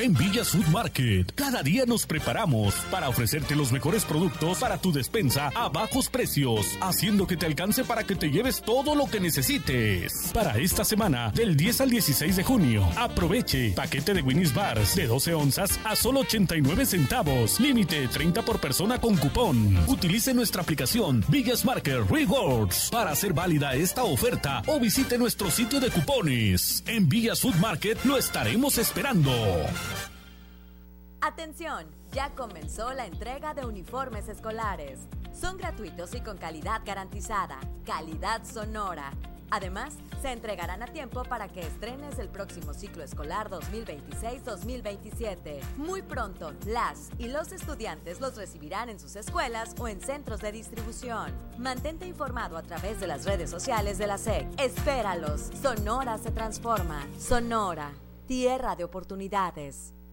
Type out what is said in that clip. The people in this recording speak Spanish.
En Villas Food Market, cada día nos preparamos para ofrecerte los mejores productos para tu despensa a bajos precios, haciendo que te alcance para que te lleves todo lo que necesites. Para esta semana, del 10 al 16 de junio, aproveche paquete de Winnie's Bars de 12 onzas a solo 89 centavos. Límite 30 por persona con cupón. Utilice nuestra aplicación Villas Market Rewards para hacer válida esta oferta o visite nuestro sitio de cupones. En Villas Food Market lo estaremos esperando. Atención, ya comenzó la entrega de uniformes escolares. Son gratuitos y con calidad garantizada, calidad Sonora. Además, se entregarán a tiempo para que estrenes el próximo ciclo escolar 2026-2027. Muy pronto, las y los estudiantes los recibirán en sus escuelas o en centros de distribución. Mantente informado a través de las redes sociales de la SEC. Espéralos. Sonora se transforma. Sonora, tierra de oportunidades.